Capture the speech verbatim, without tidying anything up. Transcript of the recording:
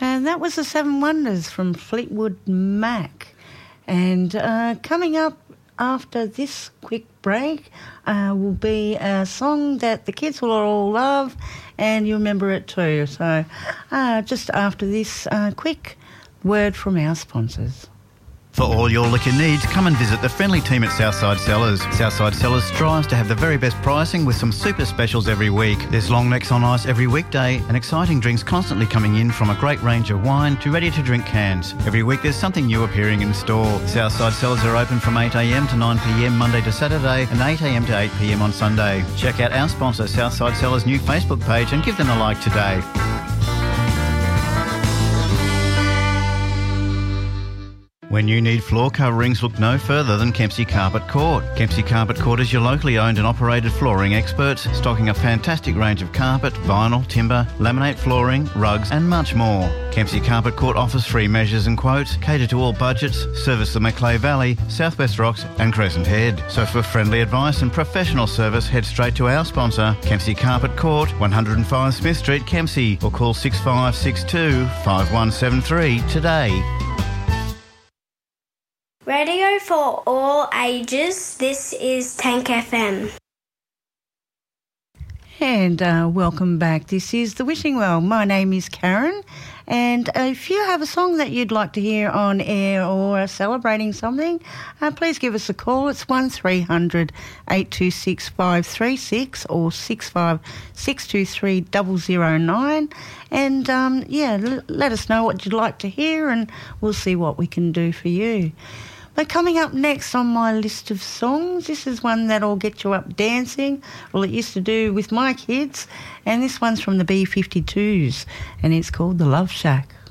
And that was the Seven Wonders from Fleetwood Mac. And uh, coming up after this quick break uh, will be a song that the kids will all love and you remember it too. So uh, just after this uh, quick word from our sponsors. For all your liquor needs, come and visit the friendly team at Southside Cellars. Southside Cellars strives to have the very best pricing with some super specials every week. There's long necks on ice every weekday and exciting drinks constantly coming in, from a great range of wine to ready-to-drink cans. Every week there's something new appearing in store. Southside Cellars are open from eight a m to nine p m Monday to Saturday and eight a m to eight p m on Sunday. Check out our sponsor Southside Cellars' new Facebook page and give them a like today. When you need floor coverings, look no further than Kempsey Carpet Court. Kempsey Carpet Court is your locally owned and operated flooring experts, stocking a fantastic range of carpet, vinyl, timber, laminate flooring, rugs and much more. Kempsey Carpet Court offers free measures and quotes, cater to all budgets, service the Macleay Valley, Southwest Rocks and Crescent Head. So for friendly advice and professional service, head straight to our sponsor, Kempsey Carpet Court, one oh five Smith Street, Kempsey, or call six five six two, five one seven three today. Radio for all ages, this is Tank F M. And uh, welcome back. This is The Wishing Well. My name is Karen, and uh, if you have a song that you'd like to hear on air or celebrating something, uh, please give us a call. It's one three hundred, eight two six, five three six or six five six two three, zero zero nine. And, um, yeah, l- let us know what you'd like to hear and we'll see what we can do for you. But coming up next on my list of songs, this is one that'll get you up dancing. Well, it used to do with my kids. And this one's from the B fifty-twos and it's called The Love Shack.